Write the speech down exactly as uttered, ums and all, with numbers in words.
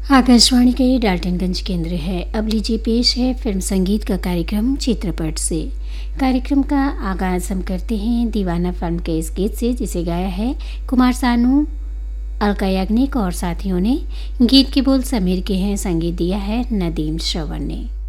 आकाशवाणी के डाल्टनगंज केंद्र है। अब लीजिए पेश है फिल्म संगीत का कार्यक्रम चित्रपट से। कार्यक्रम का आगाज हम करते हैं दीवाना फिल्म के इस गीत से, जिसे गाया है कुमार सानू, अलका याग्निक और साथियों ने। गीत के बोल समीर के हैं, संगीत दिया है नदीम श्रवण ने।